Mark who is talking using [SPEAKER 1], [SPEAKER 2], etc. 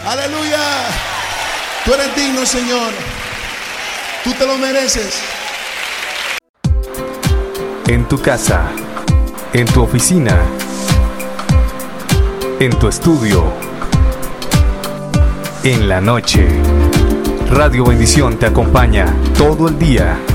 [SPEAKER 1] Aleluya. Tú eres digno, Señor. Tú te lo mereces.
[SPEAKER 2] En tu casa, en tu oficina, en tu estudio, en la noche. Radio Bendición te acompaña todo el día.